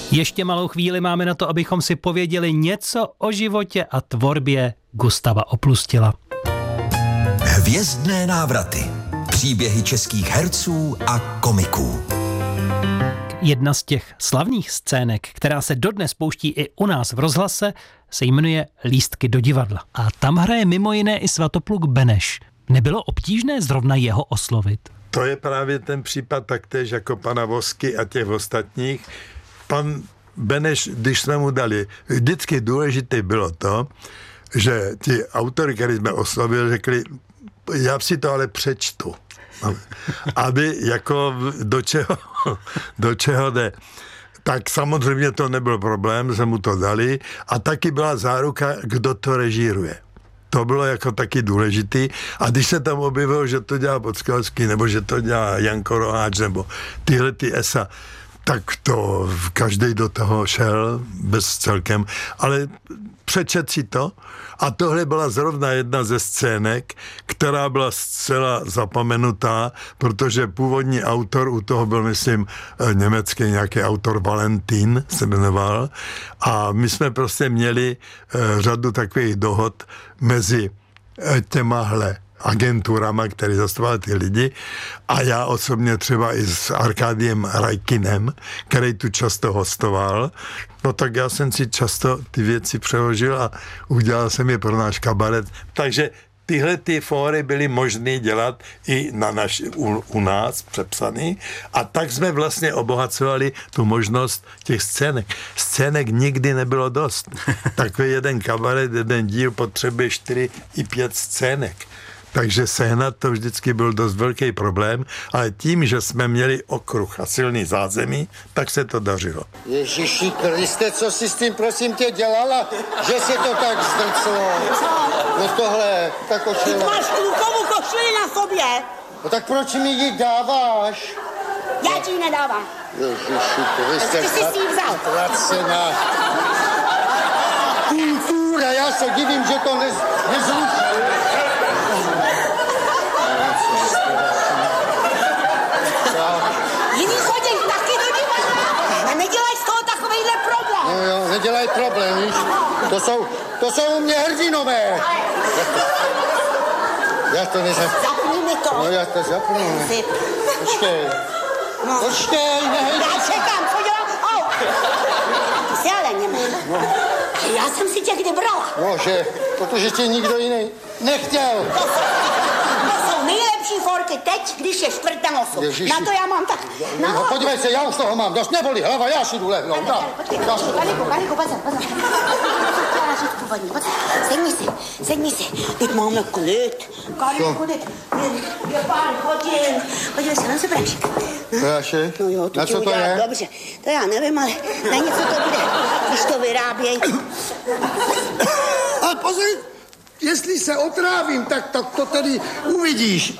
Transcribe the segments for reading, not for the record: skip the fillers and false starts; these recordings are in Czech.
Ještě malou chvíli máme na to, abychom si pověděli něco o životě a tvorbě Gustava Oplustila. Hvězdné návraty. Příběhy českých herců a komiků. Jedna z těch slavných scének, která se dodnes pouští i u nás v rozhlase, se jmenuje Lístky do divadla. A tam hraje mimo jiné i Svatopluk Beneš. Nebylo obtížné zrovna jeho oslovit? To je právě ten případ taktéž jako pana Vosky a těch ostatních. Pan Beneš, když jsme mu dali, vždycky důležité bylo to, že ti autory, který jsme oslovili, řekli, já si to ale přečtu. Aby jako do čeho jde. Tak samozřejmě to nebyl problém, jsme mu to dali a taky byla záruka, kdo to režíruje. To bylo jako taky důležitý. A když se tam objevilo, že to dělá Podskalský, nebo že to dělá Janko Roháč, nebo tyhle ty ESA, tak to každý do toho šel bez celkem. Ale přečet si to. A tohle byla zrovna jedna ze scének, která byla zcela zapomenutá, protože původní autor u toho byl, myslím, německý nějaký autor Valentín se jmenoval. A my jsme prostě měli řadu takových dohod mezi těmahle agenturama, které zastupovaly ty lidi, a já osobně třeba i s Arkádiem Rajkinem, který tu často hostoval. No tak já jsem si často ty věci přeložil a udělal jsem je pro náš kabaret. Takže tyhle ty fóry byly možné dělat i u nás přepsaný a tak jsme vlastně obohacovali tu možnost těch scének. Scének nikdy nebylo dost. Takový jeden kabaret, jeden díl potřebuje 4 i 5 scének. Takže sehnat to vždycky byl dost velký problém, ale tím, že jsme měli okruh a silný zázemí, tak se to dařilo. Ježiši Kriste, co jsi s tím, prosím tě, dělala, že se to tak zdrclo? No tohle, ta košile. Ty máš klukovou košili na sobě. No tak proč mi ji dáváš? Já ti ji nedávám. Ježiši Kriste, ty jsi si ji vzal. Zatracená. Kultura, já se divím, že to nezruší. Jiný chodí taky do divadla a nedělaj z toho takovejhle problém. No jo, nedělaj problém, víš? To jsou u mě hrdinové. Já to nezapnu. Zapni mi to. No já to zapnu. Počkej. No. Počkej, nehej. Já čekám, co dělám? Au. Ty jsi ale němej. No. Já jsem si tě kdy brala. No, protože tě nikdo jiný nechtěl. To jsou nejlepší forky teď, když je čtvrt na nosu. Ježiši. Na to já mám tak. No, podívej se, já už toho mám dost, neboli hlava, já si jdu lehnout. Kaliku, pozor. Sedni si. Teď máme klid. Kaliku, je pár hodin. Podívej se, na se prášek. Prášek? No jo, to na ti co to udělá, je? dobře. To já nevím, ale na něco to bude, když to vyráběj. Ale pozor, jestli se otrávím, tak to tedy uvidíš.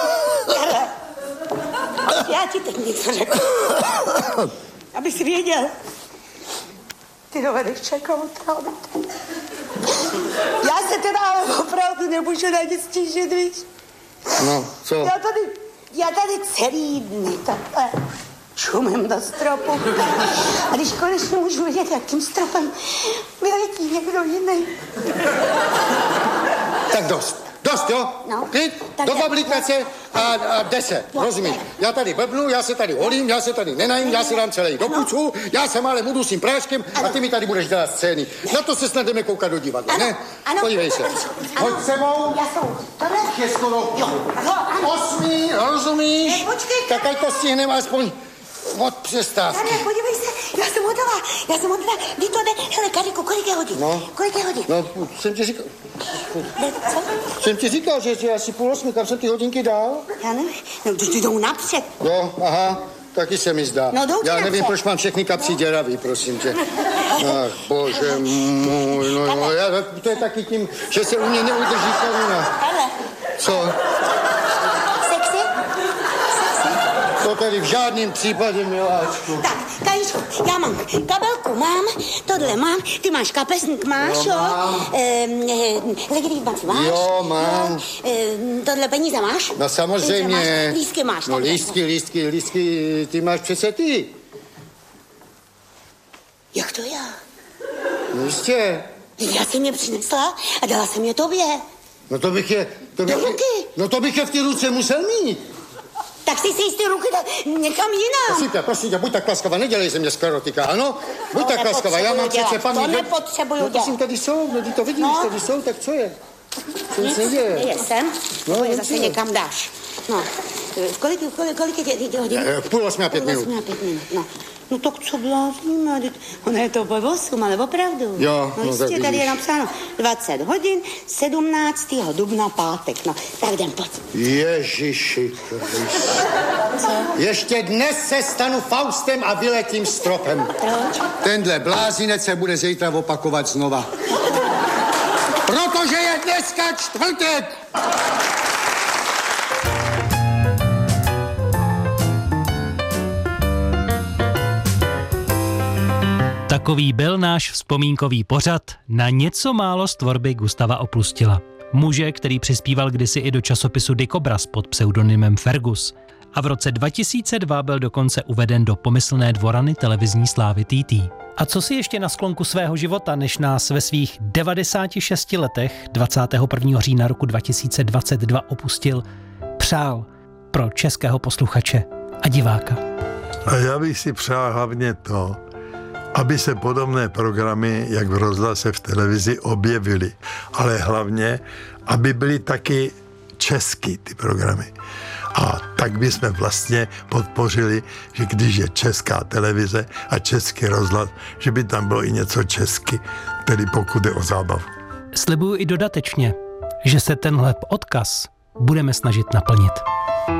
Já ti teď něco řeknu. Aby si věděl. Ty dovedeš čekat otrávit. Já se teda ale opravdu nemůžu na nic stížit, víš? No, co? Já tady celý dny takhle čumím do stropu. A když konečně můžu vidět, jak tím stropem vyletí někdo jiný. Tak dost, jo? No. Klid, Tak do já- fabrikace a jde se, rozumíš? Já tady blbnu, já se tady holím, já se tady nenajím, já si dám celý do pucu, já se málem budu s tím práškem a ty mi tady budeš dělat scény. Na to se snad jdeme koukat do divadla, ne? Ano. Podívej se. Hoď sebou. Já jsou. Tohle? Je skoro Ano. 8, rozumíš? Ne, počkej. Tak ať to stihneme aspoň od přestávky. Tane, podívej se, já jsem hotová. Kdy to jde? Hele, Kariku, kolik je hodin? No. Kolik je hodin? No, jsem ti říkal, Co? jsem ti říkal, že je asi 7:30, kam jsem ty hodinky dal? Já nevím. No, ty jdou napřed. Jo, aha, taky se mi zdá. No, jdou ti já nevím, napřed. proč mám všechny kapsy děravý, prosím tě. Ach, bože můj, no, to je taky tím, že se u mě neudrží koruna. Hele, Co? sexy? To tady v žádném případě, miláčku. Tak, Kajíčku, já mám kabelku, mám, tohle mám, ty máš kapesník, máš, Jo, jo? mám. Legitimizaci máš? Jo, mám. Jo? Tohle peníze máš? No samozřejmě. Peníze máš, lístky máš. No takhle. lístky, ty máš přece ty. Jak to já? No jistě. Já jsem je přinesla a dala jsem je tobě. No to bych je... To bych je v té ruce musel mít. Tak si ty ruky někam jinam. Prosím tě, buď tak laskavá, nedělej ze mě sklerotika, ano? Buď tak laskavá, já mám přece paměť. To nepotřebuju dělat. Prosím, tady jsou, no ty to vidíš, tady jsou, tak co je? Co nic neděje? Jsem, je zase někam dáš. No, kolik je hodin? 7:30. 5 minut, no tak co blázíme, ono je to po 8, ale opravdu. Jo, no jistě, tady je napsáno 20 hodin, 17. dubna, pátek, no, tak jdem, pojď. Ježiši Kriste. Co? Ještě dnes se stanu Faustem a vyletím stropem. Proč? Tenhle blázinec se bude zítra opakovat znova. Protože je dneska čtvrtek! Takový byl náš vzpomínkový pořad na něco málo z tvorby Gustava Opustila. Muže, který přispíval kdysi i do časopisu Dikobraz pod pseudonymem Fergus. A v roce 2002 byl dokonce uveden do pomyslné dvorany televizní slávy TT. A co si ještě na sklonku svého života, než nás ve svých 96 letech 21. října roku 2022 opustil, přál pro českého posluchače a diváka? A já bych si přál hlavně to, aby se podobné programy, jak v rozhlase, v televizi, objevily. Ale hlavně, aby byly taky česky ty programy. A tak bychom vlastně podpořili, že když je česká televize a český rozhlas, že by tam bylo i něco česky, tedy pokud je o zábavu. Slibuju i dodatečně, že se tenhle odkaz budeme snažit naplnit.